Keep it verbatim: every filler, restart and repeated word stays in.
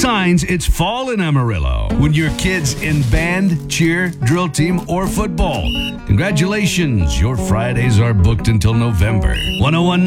signs it's fall in Amarillo. When your kid's in band, cheer, drill team, or football. Congratulations, your Fridays are booked until November. one oh one